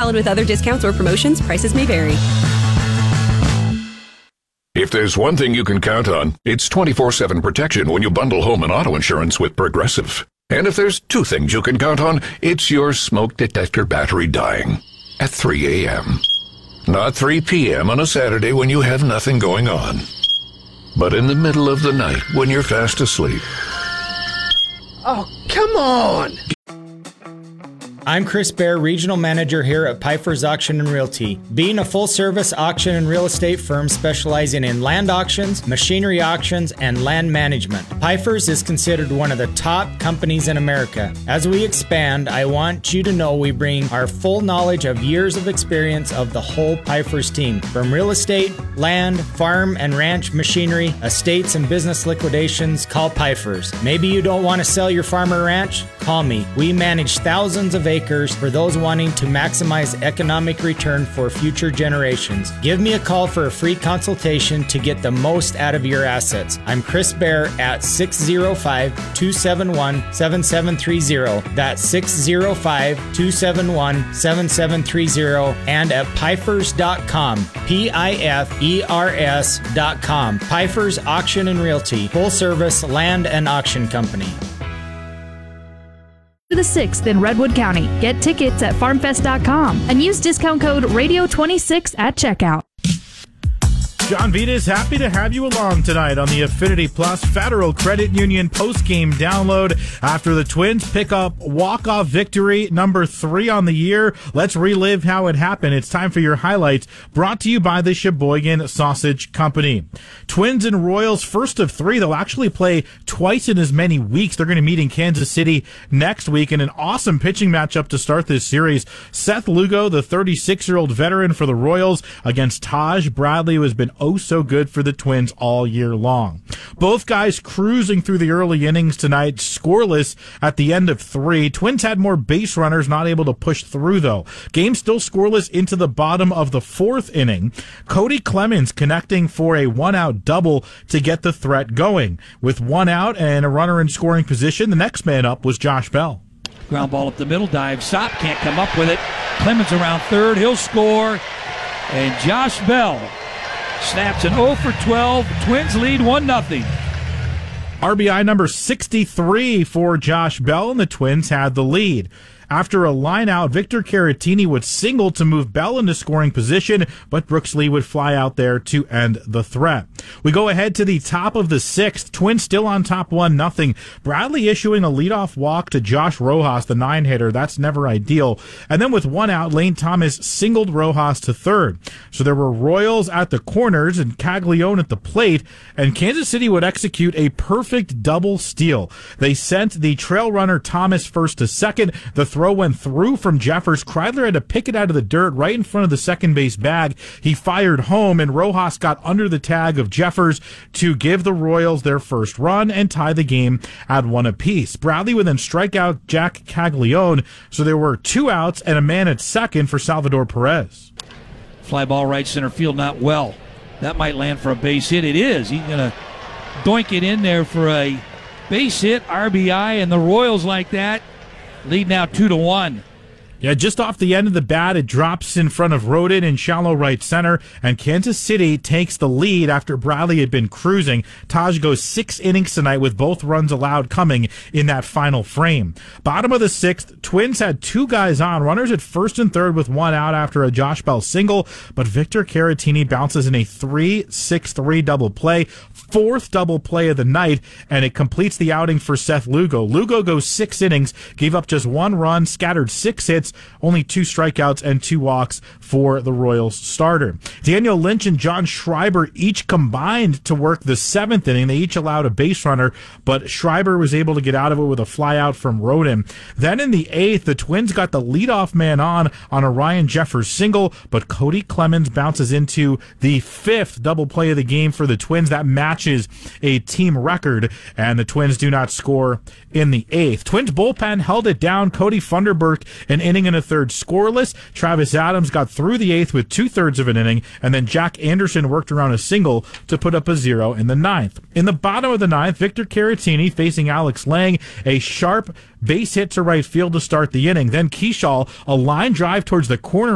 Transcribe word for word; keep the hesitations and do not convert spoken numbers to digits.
Valid with other discounts or promotions. Prices may vary. If there's one thing you can count on, it's twenty-four seven protection when you bundle home and auto insurance with Progressive. And if there's two things you can count on, it's your smoke detector battery dying at three a.m. Not three p.m. on a Saturday when you have nothing going on, but in the middle of the night when you're fast asleep. Oh, come on! I'm Chris Bear, Regional Manager here at Piper's Auction and Realty. Being a full-service auction and real estate firm specializing in land auctions, machinery auctions, and land management, Piper's is considered one of the top companies in America. As we expand, I want you to know we bring our full knowledge of years of experience of the whole Piper's team. From real estate, land, farm, and ranch machinery, estates, and business liquidations, call Piper's. Maybe you don't want to sell your farm or ranch? Call me. We manage thousands of acres for those wanting to maximize economic return for future generations. Give me a call for a free consultation to get the most out of your assets. I'm Chris Bear at six oh five, two seven one, seven seven three oh. That's six oh five, two seven one, seven seven three oh and at pifers dot com. P I F E R S dot com. Piper's Auction and Realty, full service land and auction company. The sixth in Redwood County. Get tickets at farm fest dot com and use discount code radio twenty-six at checkout. John Vita is happy to have you along tonight on the Affinity Plus Federal Credit Union post-game download after the Twins pick up walk-off victory number three on the year. Let's relive how it happened. It's time for your highlights, brought to you by the Sheboygan Sausage Company. Twins and Royals, first of three. They'll actually play twice in as many weeks. They're going to meet in Kansas City next week in an awesome pitching matchup to start this series. Seth Lugo, the thirty-six-year-old veteran for the Royals, against Taj Bradley, who has been oh so good for the Twins all year long. Both guys cruising through the early innings tonight, scoreless at the end of three. Twins had more base runners, not able to push through though. Game still scoreless into the bottom of the fourth inning. Cody Clemens connecting for a one-out double to get the threat going. With one out and a runner in scoring position, the next man up was Josh Bell. Ground ball up the middle, dive, stop, can't come up with it. Clemens around third, he'll score. And Josh Bell snaps an oh for twelve. Twins lead one nothing. R B I number sixty-three for Josh Bell, and the Twins had the lead. After a line out, Victor Caratini would single to move Bell into scoring position, but Brooks Lee would fly out there to end the threat. We go ahead to the top of the sixth. Twins still on top one nothing. Bradley issuing a leadoff walk to Josh Rojas, the nine hitter. That's never ideal. And then with one out, Lane Thomas singled Rojas to third. So there were Royals at the corners and Caglione at the plate, and Kansas City would execute a perfect double steal. They sent the trail runner Thomas first to second. The throw went through from Jeffers. Kreidler had to pick it out of the dirt right in front of the second base bag. He fired home, and Rojas got under the tag of Jeffers to give the Royals their first run and tie the game at one apiece. Bradley would then strike out Jack Caglione, so there were two outs and a man at second for Salvador Perez. Fly ball right center field, not well. That might land for a base hit. It is. He's going to doink it in there for a base hit, R B I, and the Royals like that lead now two to one. Yeah, just off the end of the bat, it drops in front of Rodin in shallow right center, and Kansas City takes the lead after Bradley had been cruising. Taj goes six innings tonight with both runs allowed coming in that final frame. Bottom of the sixth, Twins had two guys on, runners at first and third with one out after a Josh Bell single, but Victor Caratini bounces in a three six three double play, fourth double play of the night, and it completes the outing for Seth Lugo. Lugo goes six innings, gave up just one run, scattered six hits, only two strikeouts and two walks for the Royals starter. Daniel Lynch and John Schreiber each combined to work the seventh inning. They each allowed a base runner, but Schreiber was able to get out of it with a fly out from Rodin. Then in the eighth, the Twins got the leadoff man on on a Ryan Jeffers single, but Cody Clemens bounces into the fifth double play of the game for the Twins. That matches a team record, and the Twins do not score in the eighth. Twins bullpen held it down. Cody Funderburk an inning and a third scoreless. Travis Adams got through the eighth with two-thirds of an inning, and then Jack Anderson worked around a single to put up a zero in the ninth. In the bottom of the ninth, Victor Caratini facing Alex Lang, a sharp base hit to right field to start the inning. Then Keishal, a line drive towards the corner